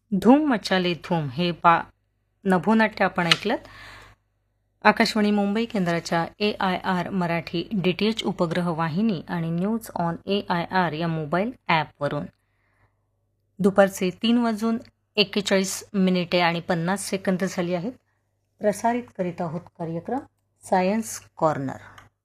धूम मचाले धूम हे नभोनाट्य आपण ऐकलं. आकाशवाणी मुंबई केंद्राच्या AIR मराठी DTH उपग्रह वाहिनी आणि न्यूज ऑन AIR या मोबाईल ॲपवरून दुपारचे 3:41 आणि 50 सेकंद झाली आहेत. प्रसारित करीत आहोत कार्यक्रम सायन्स कॉर्नर.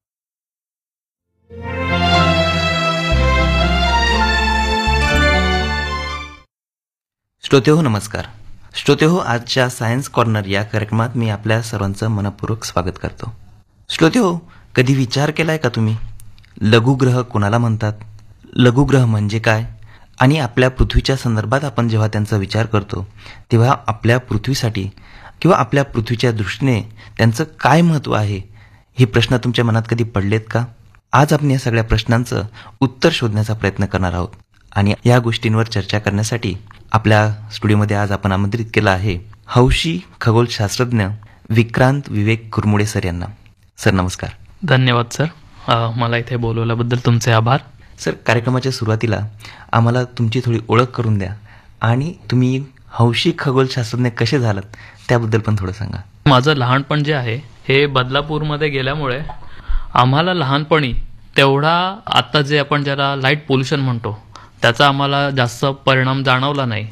श्रोतेहो नमस्कार. श्रोतेहो, आजच्या सायन्स कॉर्नर या कार्यक्रमात मी आपल्या सर्वांचं मनपूर्वक स्वागत करतो. श्रोतेहो, कधी विचार केलाय का तुम्ही, लघुग्रह कोणाला म्हणतात, लघुग्रह म्हणजे काय, आणि आपल्या पृथ्वीच्या संदर्भात आपण जेव्हा त्यांचा विचार करतो तेव्हा आपल्या पृथ्वीसाठी किंवा आपल्या पृथ्वीच्या दृष्टीने त्यांचं काय महत्त्व आहे, हे प्रश्न तुमच्या मनात कधी पडलेत का? आज आपण या सगळ्या प्रश्नांचं उत्तर शोधण्याचा प्रयत्न करणार आहोत आणि या गोष्टींवर चर्चा करण्यासाठी आपल्या स्टुडिओमध्ये आज आपण आमंत्रित केलं आहे हौशी खगोलशास्त्रज्ञ विक्रांत विवेक कुरमुडे सर यांना. सर नमस्कार. धन्यवाद सर, मला इथे बोलवल्याबद्दल तुमचे आभार. सर, कार्यक्रमाच्या सुरुवातीला आम्हाला तुमची थोडी ओळख करून द्या आणि तुम्ही हौशी खगोलशास्त्रज्ञ कसे झालात त्याबद्दल पण थोडं सांगा. माझं लहानपण जे आहे हे बदलापूरमध्ये गेल्यामुळे आम्हाला लहानपणी तेवढा आता जे आपण ज्याला लाईट पोल्युशन म्हणतो त्याचा आम्हाला जास्त परिणाम जाणवला नाही.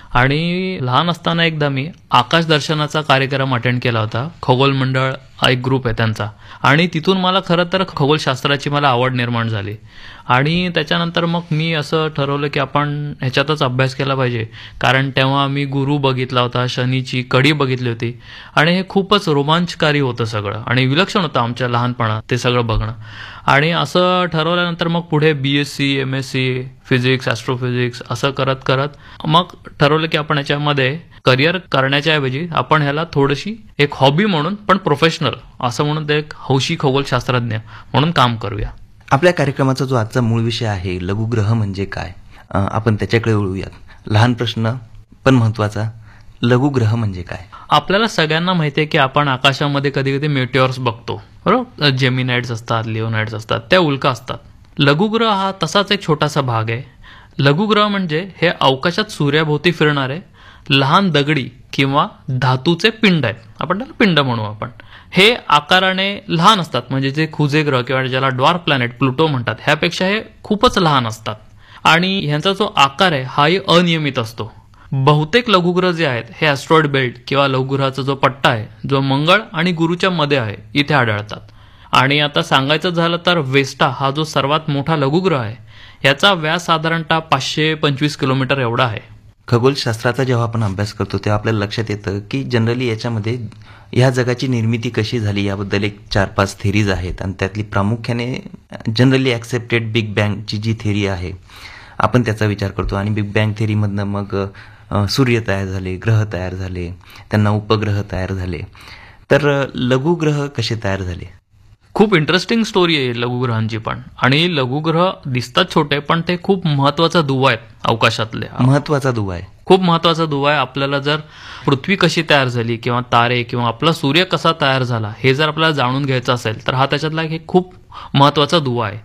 आणि लहान असताना एकदा मी आकाश दर्शनाचा कार्यक्रम अटेंड केला होता. खगोल मंडळ एक ग्रुप आहे त्यांचा, आणि तिथून मला खरं तर खगोलशास्त्राची मला आवड निर्माण झाली. आणि त्याच्यानंतर मग मी असं ठरवलं की आपण ह्याच्यातच अभ्यास केला पाहिजे, कारण तेव्हा मी गुरु बघितला होता, शनीची कडी बघितली होती, आणि हे खूपच रोमांचकारी होतं सगळं आणि विलक्षण होतं आमच्या लहानपणात ते सगळं बघणं. आणि असं ठरवल्यानंतर मग पुढे BSc MSc फिजिक्स ॲस्ट्रोफिजिक्स असं करत करत मग ठरवलं की आपण याच्यामध्ये करिअर करण्याच्या ऐवजी आपण ह्याला थोडीशी एक हॉबी म्हणून पण प्रोफेशनल असं म्हणून ते एक हौशी खगोलशास्त्रज्ञ म्हणून काम करूया. आपल्या कार्यक्रमाचा जो आजचा मूळ विषय आहे लघुग्रह म्हणजे काय, आपण त्याच्याकडे वळूयात. लहान प्रश्न पण महत्वाचा, लघुग्रह म्हणजे काय? आपल्याला सगळ्यांना माहिती आहे की आपण आकाशामध्ये कधी कधी मेटिओर्स बघतो, बरोबर. जेमिनाइड्स असतात, लिओनाइड्स असतात, त्या उल्का असतात. लघुग्रह हा तसाच एक छोटासा भाग आहे. लघुग्रह म्हणजे हे अवकाशात सूर्याभोवती फिरणारे लहान दगडी किंवा धातूचे पिंड आहेत. आपण त्याला पिंड म्हणू. आपण हे आकाराने लहान असतात, म्हणजे जे खुजे ग्रह किंवा ज्याला ड्वार्फ प्लॅनेट प्लुटो म्हणतात ह्यापेक्षा हे खूपच लहान असतात. आणि ह्यांचा जो आकार आहे हाही अनियमित असतो. बहुतेक लघुग्रह जे आहेत हे ॲस्ट्रॉइड बेल्ट किंवा लघुग्रहाचा जो पट्टा आहे जो मंगळ आणि गुरुच्या मध्ये आहे इथे आढळतात. आणि आता सांगायचं झालं तर वेस्टा हा जो सर्वात मोठा लघुग्रह आहे याचा व्यास साधारणतः 525 किलोमीटर एवढा आहे. खगोलशास्त्राचा जेव्हा आपण अभ्यास करतो तेव्हा आपल्याला लक्षात येतं की जनरली याच्यामध्ये ह्या जगाची निर्मिती कशी झाली याबद्दल एक 4-5 थेरीज आहेत, आणि त्यातली प्रामुख्याने जनरली ॲक्सेप्टेड बिग बँगची जी थेरी आहे आपण त्याचा विचार करतो. आणि बिग बँग थेरीमधनं मग सूर्य तयार झाले, ग्रह तयार झाले, त्यांना उपग्रह तयार झाले. तर लघुग्रह कसे तयार झाले? खूप इंटरेस्टिंग स्टोरी आहे लघुग्रहांची पण. आणि लघुग्रह दिसतात छोटे पण ते खूप महत्वाचा दुवा आहेत अवकाशातले. महत्वाचा दुवा आहे, खूप महत्वाचा दुवा आहे. आपल्याला जर पृथ्वी कशी तयार झाली किंवा तारे किंवा आपला सूर्य कसा तयार झाला हे जर आपल्याला जाणून घ्यायचं असेल तर हा त्याच्यातला एक खूप महत्वाचा दुवा आहे.